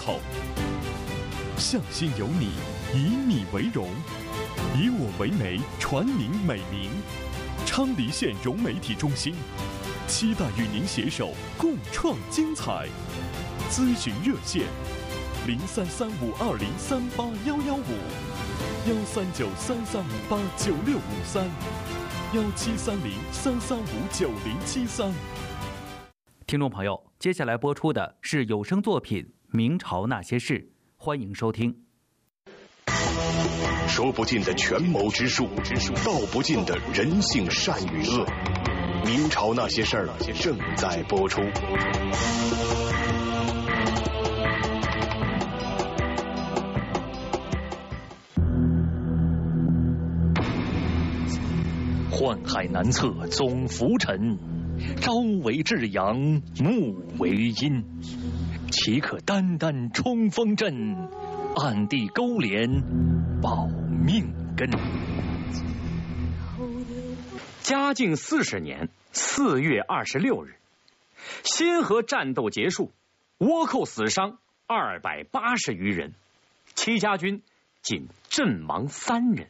候。向心有你，以你为荣，以我为媒，传您美名。昌黎县融媒体中心期待与您携手共创精彩。咨询热线：033520381155，1393389653，1730335973。 听众朋友，接下来播出的是有声作品《明朝那些事》，欢迎收听。 说不尽的权谋之术，道不尽的人性善与恶。明朝那些事儿正在播出。 宦海难测总浮沉，朝为至阳，暮为阴。岂可单单冲锋阵，暗地勾连保命根。 嘉靖40年4月26日，新河战斗结束，倭寇死伤280余人，戚家军仅阵亡3人。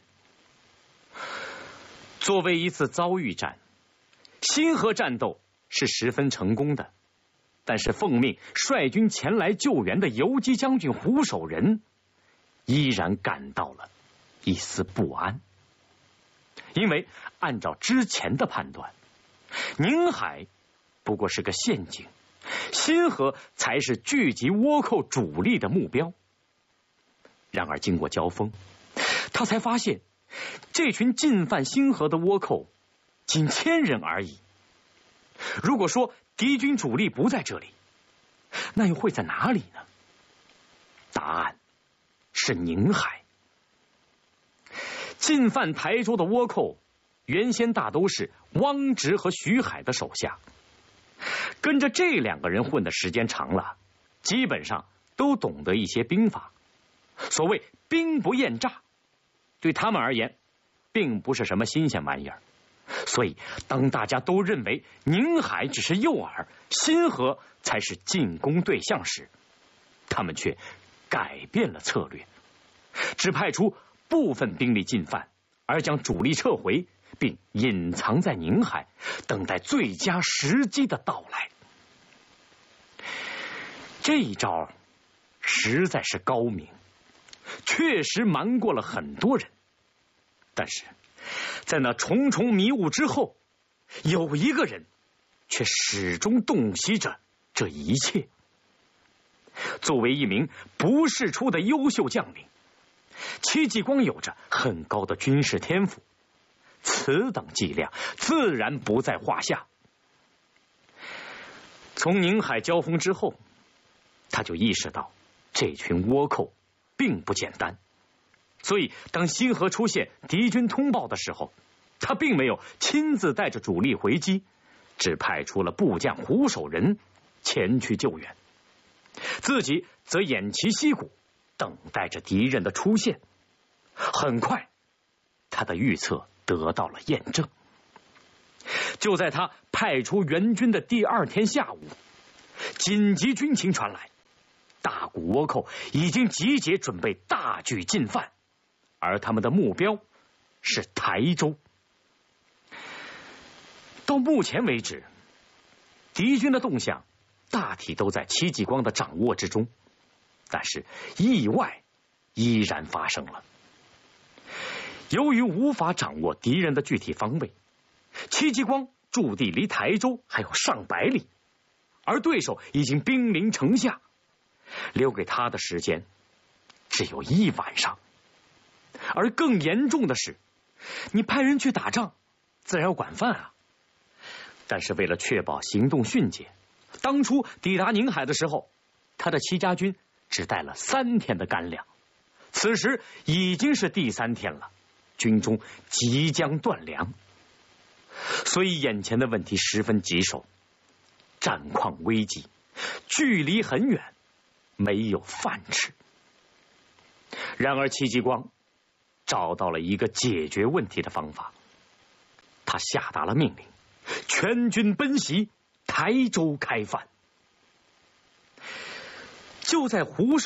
作为一次遭遇战，新河战斗是十分成功的，但是奉命率军前来救援的游击将军胡守仁依然感到了一丝不安，因为按照之前的判断，宁海不过是个陷阱，新河才是聚集倭寇主力的目标。然而经过交锋，他才发现这群进犯新河的倭寇仅1000人而已。如果说敌军主力不在这里，那又会在哪里呢？答案是宁海。进犯台州的倭寇原先大都是汪直和徐海的手下，跟着这2个人混的时间长了，基本上都懂得一些兵法。所谓兵不厌诈，对他们而言并不是什么新鲜玩意儿。所以当大家都认为宁海只是诱饵，新河才是进攻对象时，他们却改变了策略，只派出部分兵力进犯，而将主力撤回，并隐藏在宁海，等待最佳时机的到来。这一招实在是高明，确实瞒过了很多人。但是在那重重迷雾之后，有一个人却始终洞悉着这一切。作为一名不世出的优秀将领，戚继光有着很高的军事天赋，此等伎俩自然不在话下。从宁海交锋之后，他就意识到这群倭寇并不简单，所以当新河出现敌军通报的时候，他并没有亲自带着主力回击，只派出了部将胡守仁前去救援，自己则偃旗息鼓，等待着敌人的出现。很快，他的预测得到了验证。就在他派出援军的第2天下午，紧急军情传来，大股倭寇已经集结，准备大举进犯，而他们的目标是台州。到目前为止，敌军的动向大体都在戚继光的掌握之中，但是意外依然发生了。由于无法掌握敌人的具体方位，戚继光驻地离台州还有上百里，而对手已经兵临城下，留给他的时间只有1晚上。而更严重的是，你派人去打仗，自然要管饭啊。但是为了确保行动迅捷，当初抵达宁海的时候，他的戚家军只带了3天的干粮，此时已经是第3天了，军中即将断粮。所以眼前的问题十分棘手，战况危急，距离很远，没有饭吃。然而戚继光找到了一个解决问题的方法，他下达了命令，全军奔袭台州开饭。就在胡守